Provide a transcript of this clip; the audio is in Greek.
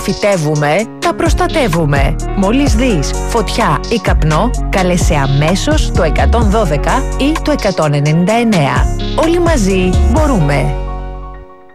Φυτεύουμε, τα προστατεύουμε. Μόλις δεις φωτιά ή καπνό, κάλεσε αμέσως το 112 ή το 199. Όλοι μαζί μπορούμε.